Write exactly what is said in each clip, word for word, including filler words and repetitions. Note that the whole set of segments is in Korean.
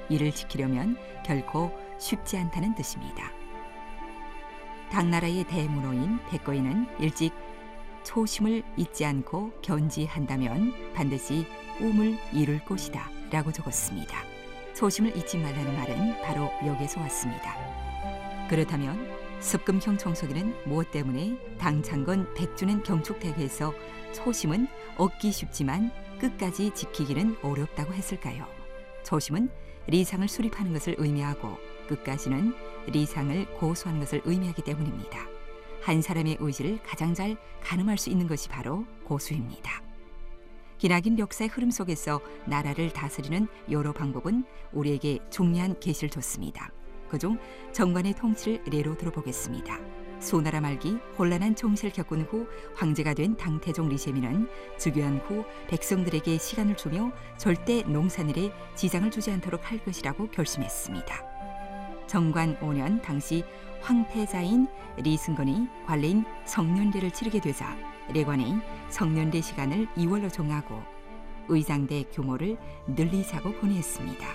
이를 지키려면 결코 쉽지 않다는 뜻입니다. 당나라의 대문호인 백거인은 일찍 초심을 잊지 않고 견지한다면 반드시 꿈을 이룰 것이다 라고 적었습니다. 초심을 잊지 말라는 말은 바로 여기에서 왔습니다. 그렇다면 습금형 청소기는 무엇 때문에 당창건 백주년 경축대회에서 초심은 얻기 쉽지만 끝까지 지키기는 어렵다고 했을까요? 초심은 리상을 수립하는 것을 의미하고 끝까지는 리상을 고수하는 것을 의미하기 때문입니다. 한 사람의 의지를 가장 잘 가늠할 수 있는 것이 바로 고수입니다. 기나긴 역사의 흐름 속에서 나라를 다스리는 여러 방법은 우리에게 중요한 계시를 줬습니다. 그중 정관의 통치를 예로 들어보겠습니다. 소나라 말기 혼란한 총시를 겪은 후 황제가 된 당태종 리셰미는 즉위한 후 백성들에게 시간을 주며 절대 농산일에 지장을 주지 않도록 할 것이라고 결심했습니다. 정관 오 년 당시 황태자인 리승건이 관례인 성년례를 치르게 되자 레관이 성년례 시간을 이월로 정하고 의장대 규모를 늘리자고 건의했습니다.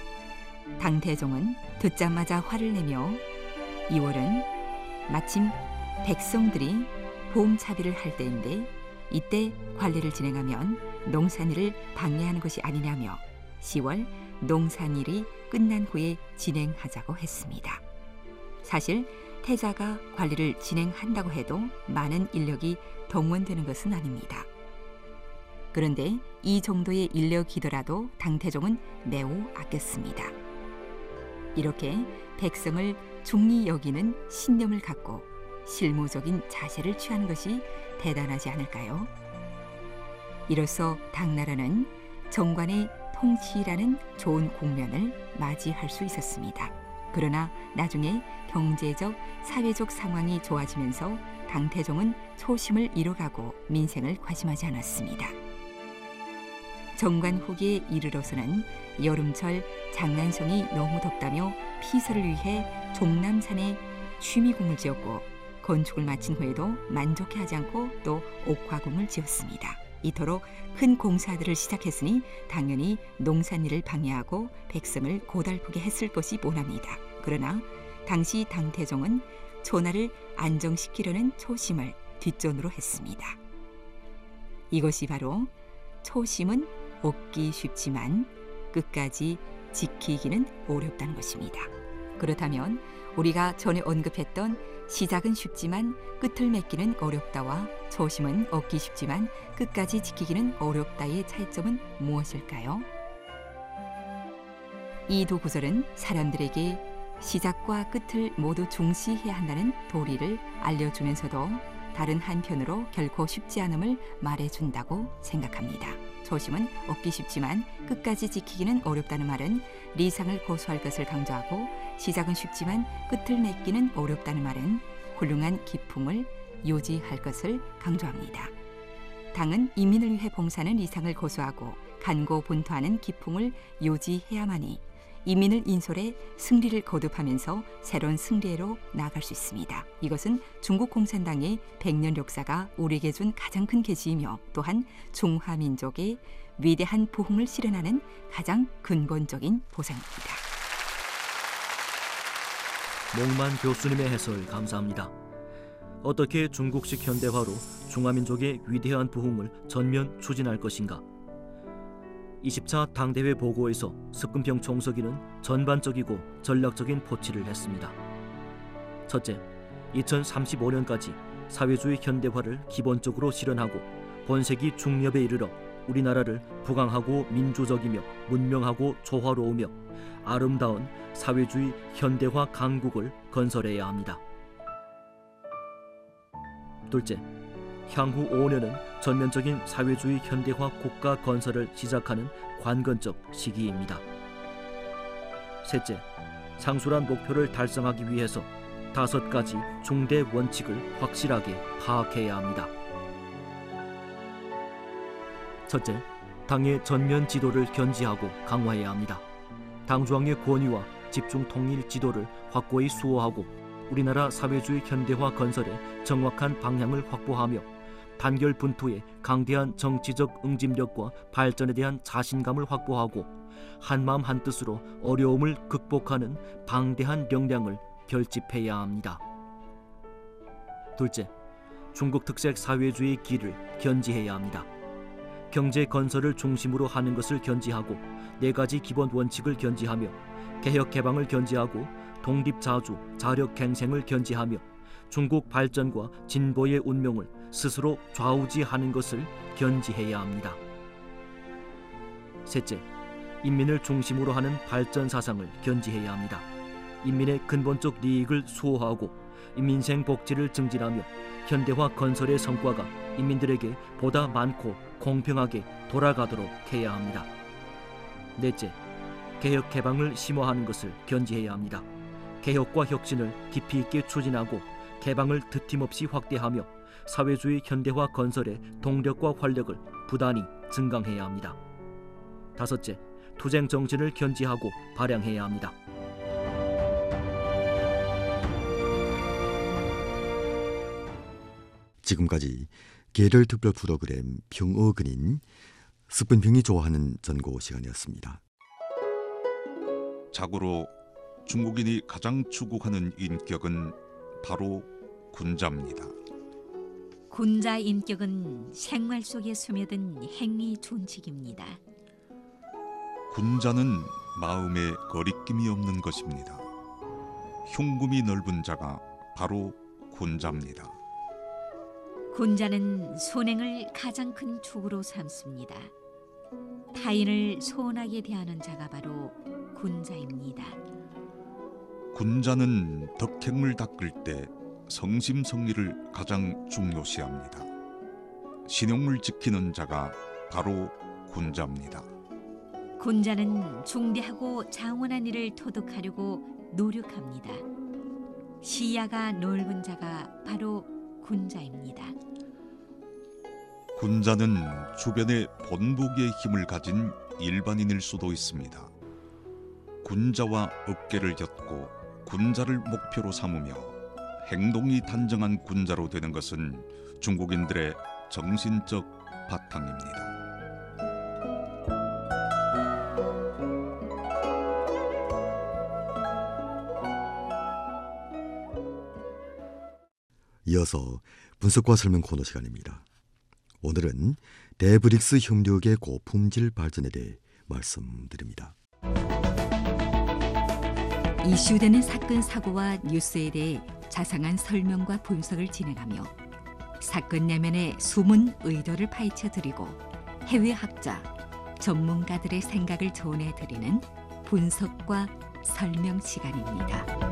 당태종은 듣자마자 화를 내며 이월은 마침 백성들이 봄차비를 할 때인데 이때 관리를 진행하면 농산일을 방해하는 것이 아니냐며 시월 농산일이 끝난 후에 진행하자고 했습니다. 사실 태자가 관리를 진행한다고 해도 많은 인력이 동원되는 것은 아닙니다. 그런데 이 정도의 인력이더라도 당태종은 매우 아꼈습니다. 이렇게 백성을 중히 여기는 신념을 갖고 실무적인 자세를 취하는 것이 대단하지 않을까요? 이로써 당나라는 정관의 통치라는 좋은 국면을 맞이할 수 있었습니다. 그러나 나중에 경제적, 사회적 상황이 좋아지면서 당태종은 초심을 잃어가고 민생을 관심하지 않았습니다. 정관 후기에 이르러서는 여름철 장난성이 너무 덥다며 피서를 위해 종남산에 취미궁을 지었고 건축을 마친 후에도 만족해하지 않고 또 옥화궁을 지었습니다. 이토록 큰 공사들을 시작했으니 당연히 농산일을 방해하고 백성을 고달프게 했을 것이 뻔합니다. 그러나 당시 당태종은 초나를 안정시키려는 초심을 뒷전으로 했습니다. 이것이 바로 초심은 얻기 쉽지만 끝까지 지키기는 어렵다는 것입니다. 그렇다면 우리가 전에 언급했던 시작은 쉽지만 끝을 맺기는 어렵다와 초심은 얻기 쉽지만 끝까지 지키기는 어렵다의 차이점은 무엇일까요? 이 두 구절은 사람들에게 시작과 끝을 모두 중시해야 한다는 도리를 알려주면서도 다른 한편으로 결코 쉽지 않음을 말해준다고 생각합니다. 초심은 얻기 쉽지만 끝까지 지키기는 어렵다는 말은 리상을 고수할 것을 강조하고 시작은 쉽지만 끝을 맺기는 어렵다는 말은 훌륭한 기풍을 유지할 것을 강조합니다. 당은 인민을 위해 봉사하는 리상을 고수하고 간고분투하는 기풍을 유지해야만이 인민을 인솔해 승리를 거듭하면서 새로운 승리로 나아갈 수 있습니다. 이것은 중국 공산당의 백 년 역사가 우리에게 준 가장 큰 계시이며 또한 중화민족의 위대한 부흥을 실현하는 가장 근본적인 보상입니다. 목만 교수님의 해설 감사합니다. 어떻게 중국식 현대화로 중화민족의 위대한 부흥을 전면 추진할 것인가? 이십 차 당대회 보고에서 습금평 총서기는 전반적이고 전략적인 포치를 했습니다. 첫째, 이천삼십오 년까지 사회주의 현대화를 기본적으로 실현하고 본세기 중엽에 이르러 우리나라를 부강하고 민주적이며 문명하고 조화로우며 아름다운 사회주의 현대화 강국을 건설해야 합니다. 둘째, 향후 오 년은 전면적인 사회주의 현대화 국가 건설을 시작하는 관건적 시기입니다. 셋째, 상술한 목표를 달성하기 위해서 다섯 가지 중대 원칙을 확실하게 파악해야 합니다. 첫째, 당의 전면 지도를 견지하고 강화해야 합니다. 당중앙의 권위와 집중 통일 지도를 확고히 수호하고 우리나라 사회주의 현대화 건설의 정확한 방향을 확보하며 단결 분투에 강대한 정치적 응집력과 발전에 대한 자신감을 확보하고 한마음 한뜻으로 어려움을 극복하는 방대한 역량을 결집해야 합니다. 둘째, 중국 특색 사회주의 길을 견지해야 합니다. 경제 건설을 중심으로 하는 것을 견지하고 네 가지 기본 원칙을 견지하며 개혁 개방을 견지하고 독립자주, 자력갱생을 견지하며 중국 발전과 진보의 운명을 스스로 좌우지하는 것을 견지해야 합니다. 셋째, 인민을 중심으로 하는 발전 사상을 견지해야 합니다. 인민의 근본적利益을 수호하고 인민생 복지를 증진하며 현대화 건설의 성과가 인민들에게 보다 많고 공평하게 돌아가도록 해야 합니다. 넷째, 개혁 개방을 심화하는 것을 견지해야 합니다. 개혁과 혁신을 깊이 있게 추진하고 개방을 드팀없이 확대하며 사회주의 현대화 건설의 동력과 활력을 부단히 증강해야 합니다. 다섯째, 투쟁 정신을 견지하고 발양해야 합니다. 지금까지 계절 특별 프로그램 평어근인 스푼평이 좋아하는 전고 시간이었습니다. 자고로 중국인이 가장 추구하는 인격은 바로 군자입니다. 군자 인격은 생활 속에 스며든 행위 존칙입니다. 군자는 마음에 거리낌이 없는 것입니다. 흉금이 넓은 자가 바로 군자입니다. 군자는 손행을 가장 큰 축으로 삼습니다. 타인을 소원하게 대하는 자가 바로 군자입니다. 군자는 덕행을 닦을 때 성심성의를 가장 중요시합니다. 신용을 지키는 자가 바로 군자입니다. 군자는 중대하고 장원한 일을 토득하려고 노력합니다. 시야가 넓은 자가 바로 군자입니다. 군자는 주변에 본보기의 힘을 가진 일반인일 수도 있습니다. 군자와 어깨를 곁고 군자를 목표로 삼으며 행동이 단정한 군자로 되는 것은 중국인들의 정신적 바탕입니다. 이어서 분석과 설명 코너 시간입니다. 오늘은 대브릭스 협력의 고품질 발전에 대해 말씀드립니다. 이슈되는 사건 사고와 뉴스에 대해 자상한 설명과 분석을 진행하며 사건 내면의 숨은 의도를 파헤쳐드리고 해외 학자, 전문가들의 생각을 전해드리는 분석과 설명 시간입니다.